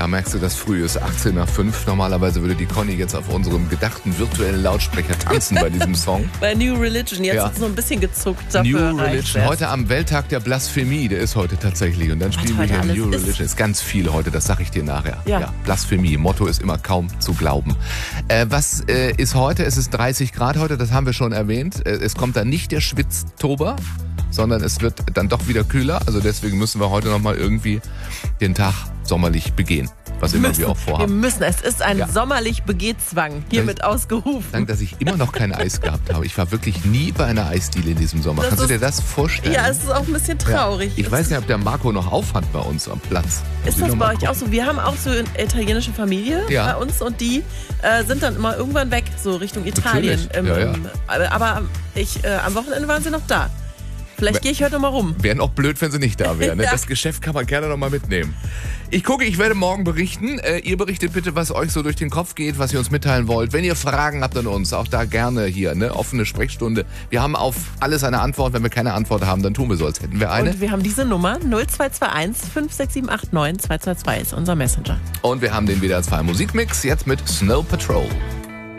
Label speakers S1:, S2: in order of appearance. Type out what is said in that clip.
S1: merkst du, dass früh ist 18 nach 5. Normalerweise würde die Conny jetzt auf unserem gedachten virtuellen Lautsprecher tanzen bei diesem Song.
S2: Bei New Religion. Jetzt ist so ein bisschen gezuckt dafür.
S1: New Religion. Heute am Welttag der Blasphemie. Der ist heute tatsächlich. Und dann spielen wir hier New Religion. Ist ganz viel heute, das sage ich dir nachher. Ja, Blasphemie. Motto ist immer kaum zu glauben. Was ist heute? Es ist 30 Grad heute, das haben wir schon erwähnt. Es kommt dann nicht der Schwitztober, sondern es wird dann doch wieder kühler. Also deswegen müssen wir heute nochmal irgendwie den Tag sommerlich begehen. Was immer wir auch vorhaben.
S2: Wir müssen. Es ist ein sommerlich Begehzwang hiermit ausgerufen.
S1: Danke, dass ich immer noch kein Eis gehabt habe. Ich war wirklich nie bei einer Eisdiele in diesem Sommer. Kannst du dir das vorstellen?
S2: Ja, es ist auch ein bisschen traurig.
S1: Ja. Ich weiß nicht, ob der Marco noch aufhat bei uns am Platz.
S2: Ist das bei euch auch so? Wir haben auch so eine italienische Familie bei uns und die sind dann immer irgendwann weg, so Richtung Italien. Aber am Wochenende waren sie noch da. Vielleicht gehe ich heute mal rum.
S1: Wäre auch blöd, wenn sie nicht da wären. Ne? Das Geschäft kann man gerne noch mal mitnehmen. Ich werde morgen berichten. Ihr berichtet bitte, was euch so durch den Kopf geht, was ihr uns mitteilen wollt. Wenn ihr Fragen habt an uns, auch da gerne hier, ne? Offene Sprechstunde. Wir haben auf alles eine Antwort. Wenn wir keine Antwort haben, dann tun wir so, als hätten wir eine.
S2: Und wir haben diese Nummer 0221 56789 222 ist unser Messenger.
S1: Und wir haben den WDR 2 Musikmix, jetzt mit Snow Patrol.